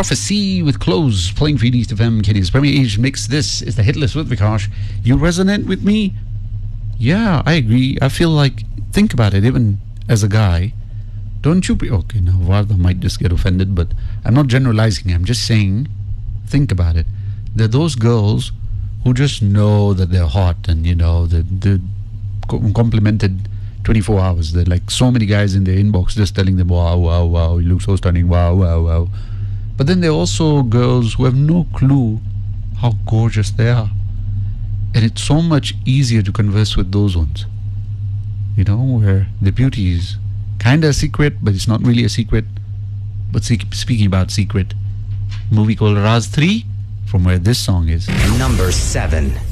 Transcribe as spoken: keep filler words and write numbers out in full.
Prophecy with Clothes, playing for East F M, Kenya's Premier Age Mix. This is the Hit List with Vikash. You resonate with me? Yeah, I agree. I feel like, think about it, even as a guy, don't you be, okay, now Vardha might just get offended, but I'm not generalizing. I'm just saying, think about it. There are those girls who just know that they're hot and, you know, they're, they're complimented twenty-four hours. There are like so many guys in their inbox just telling them, wow, wow, wow, you look so stunning, wow, wow, wow. But then there are also girls who have no clue how gorgeous they are. And it's so much easier to converse with those ones, you know, where the beauty is kind of a secret, but it's not really a secret. But speaking about secret, movie called Raz three, from where this song is. Number seven.